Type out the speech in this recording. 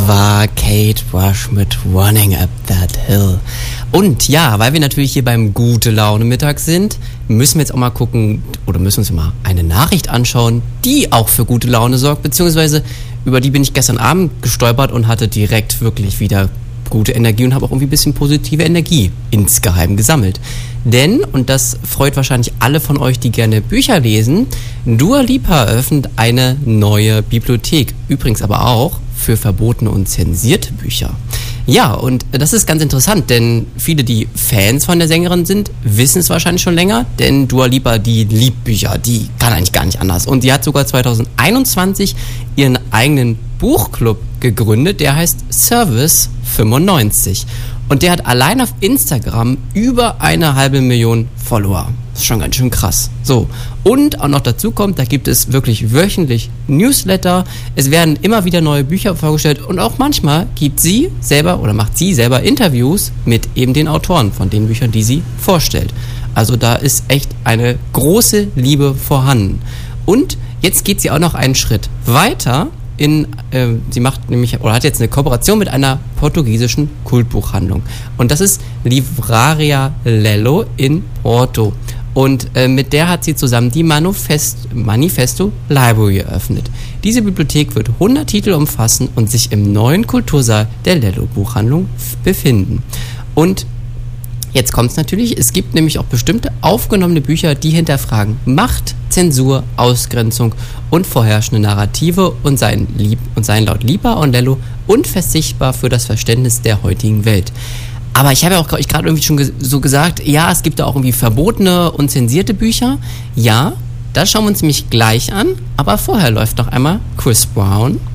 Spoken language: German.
war Kate Bush mit Running Up That Hill. Und ja, weil wir natürlich hier beim Gute-Laune-Mittag sind, müssen wir jetzt auch mal gucken, oder müssen uns mal eine Nachricht anschauen, die auch für gute Laune sorgt, beziehungsweise über die bin ich gestern Abend gestolpert und hatte direkt wirklich wieder gute Energie und habe auch irgendwie ein bisschen positive Energie insgeheim gesammelt. Denn, und das freut wahrscheinlich alle von euch, die gerne Bücher lesen, Dua Lipa eröffnet eine neue Bibliothek. Übrigens aber auch für verbotene und zensierte Bücher. Ja, und das ist ganz interessant, denn viele, die Fans von der Sängerin sind, wissen es wahrscheinlich schon länger, denn Dua Lipa, die liebt Bücher, die kann eigentlich gar nicht anders. Und sie hat sogar 2021 ihren eigenen Buchclub gegründet, der heißt Service 95. Und der hat allein auf Instagram über 500.000 Follower. Das ist schon ganz schön krass. So. Und auch noch dazu kommt, da gibt es wirklich wöchentlich Newsletter. Es werden immer wieder neue Bücher vorgestellt und auch manchmal gibt sie selber oder macht sie selber Interviews mit eben den Autoren von den Büchern, die sie vorstellt. Also da ist echt eine große Liebe vorhanden. Und jetzt geht sie auch noch einen Schritt weiter. Sie macht nämlich oder hat jetzt eine Kooperation mit einer portugiesischen Kultbuchhandlung. Und das ist Livraria Lello in Porto. Und mit der hat sie zusammen die Manifesto Library eröffnet. Diese Bibliothek wird 100 Titel umfassen und sich im neuen Kultursaal der Lello Buchhandlung befinden. Und jetzt kommt es natürlich, es gibt nämlich auch bestimmte aufgenommene Bücher, die hinterfragen Macht, Zensur, Ausgrenzung und vorherrschende Narrative und seien laut Lipa und Lello unverzichtbar für das Verständnis der heutigen Welt. Aber ich habe ja auch gerade irgendwie schon so gesagt, ja, es gibt da auch irgendwie verbotene und zensierte Bücher. Ja, das schauen wir uns nämlich gleich an, aber vorher läuft noch einmal Chris Brown